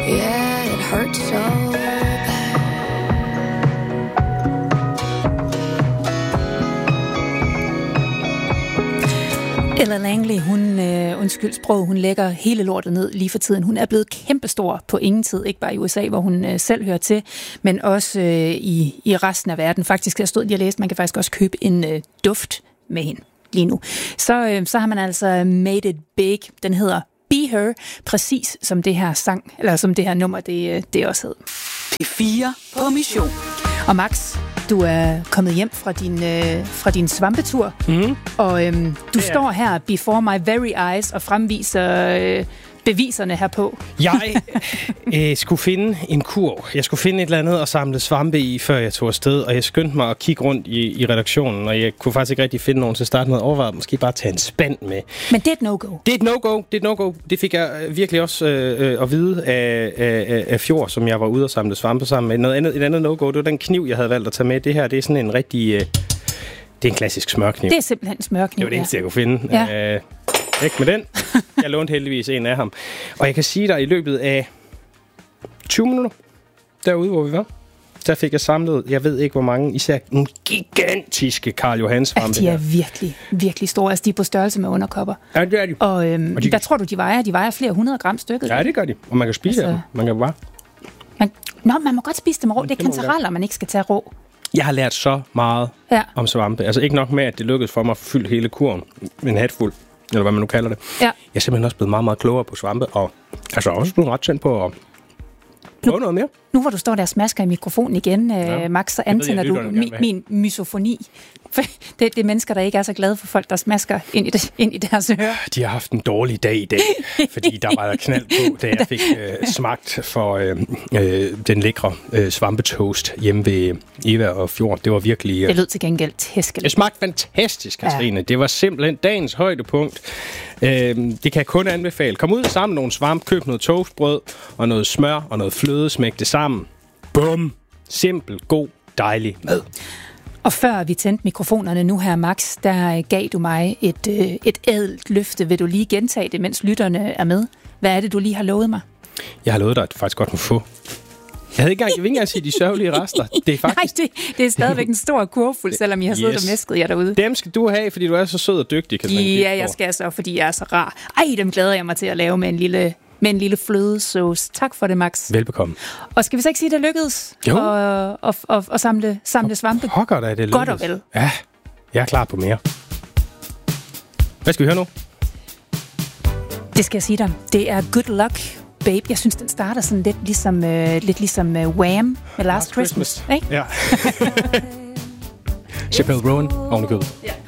Yeah, it hurts so bad. Ella Langley, undskyld sprog, hun lægger hele lortet ned lige for tiden. Hun er blevet kæmpestor på ingen tid, ikke bare i USA, hvor hun selv hører til, men også i resten af verden. Faktisk, jeg stod lige og læste, man kan faktisk også købe en duft med hende lige nu. Så har man altså made it big. Den hedder Be Her, præcis som det her sang, eller som det her nummer, det også hed. P4 på mission. Og Max, du er kommet hjem fra din svampetur, og du står her before my very eyes og fremviser beviserne herpå. Jeg skulle finde en kurv. Jeg skulle finde et eller andet at samle svampe i, før jeg tog afsted, og jeg skyndte mig at kigge rundt i redaktionen, og jeg kunne faktisk ikke rigtig finde nogen til at starte med at overveje, måske bare tage en spand med. Men det er et no-go. Det er et no-go. Det fik jeg virkelig også at vide af Fjord, som jeg var ude og samle svampe sammen med. Et andet no-go, det var den kniv, jeg havde valgt at tage med. Det her, det er sådan en rigtig... det er en klassisk smørkniv. Det er simpelthen en smørkniv. Det var det eneste, jeg kunne finde. Ja. Ikke med den. Jeg lånte heldigvis en af ham. Og jeg kan sige dig, i løbet af 20 minutter, derude hvor vi var, der fik jeg samlet, jeg ved ikke hvor mange, især nogle gigantiske Karl Johans svampe. Ja, de er virkelig, virkelig store. Altså, de er på størrelse med underkopper. Ja, det er de. Og hvad tror du, de vejer? De vejer flere 100 gram stykket. Ja, det gør de. Og man kan spise dem. Man kan bare... Man må godt spise dem rå. Det er kantareller, man ikke skal tage rå. Jeg har lært så meget om svampe. Altså ikke nok med, at det lykkedes for mig at fylde hele kurven med en hatfuld, eller hvad man nu kalder det. Ja. Jeg er simpelthen også blevet meget, meget klogere på svampe, og altså også blevet ret tændt på at prøve noget mere. Nu hvor du står der og smasker i mikrofonen igen, Max, så antænder du min misofoni. For det er mennesker, der ikke er så glade for folk, der smasker ind i deres ører. De har haft en dårlig dag i dag, fordi der var knald på, da jeg fik smagt for den lækre svampetoast hjemme ved Eva og Fjord. Det var virkelig... det lød til gengæld tæskeligt. Det smagte fantastisk, Katrine. Ja. Det var simpelthen dagens højdepunkt. Det kan jeg kun anbefale. Kom ud sammen med nogle svamp, køb noget toastbrød og noget smør og noget fløde, smæk det sammen. Bum! Simpel, god, dejlig mad. Og før vi tændte mikrofonerne nu her, Max, der gav du mig et ædelt løfte. Vil du lige gentage det, mens lytterne er med? Hvad er det, du lige har lovet mig? Jeg har lovet dig, at du faktisk godt må få. Jeg vil ikke engang sige de sørgelige rester. Det er faktisk... Nej, det er stadigvæk en stor kurvfuld, selvom I har siddet og mæsket jer derude. Dem skal du have, fordi du er så sød og dygtig, Katrine. Ja, jeg skal så, fordi jeg er så rar. Ej, dem glæder jeg mig til at lave med en lille flødesauce. Tak for det, Max. Velbekomme. Og skal vi så ikke sige, at det lykkedes at samle svampe? Pokker dig, det lykkedes. Godt og vel. Ja, jeg er klar på mere. Hvad skal vi høre nu? Det skal jeg sige dig. Det er Good Luck, Babe. Jeg synes, den starter sådan lidt ligesom Wham! Med Last Christmas. Ikke? Ja. Chappelle Rowan oven i købet. Ja.